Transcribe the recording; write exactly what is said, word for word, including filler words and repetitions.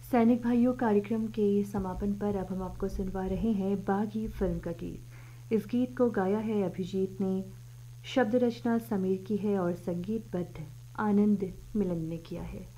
सैनिक भाइयों कार्यक्रम के समापन पर अब हम आपको सुनवा रहे हैं बागी फिल्म का गीत। इस गीत को गाया है अभिजीत ने, शब्द रचना समीर की है और संगीतबद्ध आनंद मिलन ने किया है।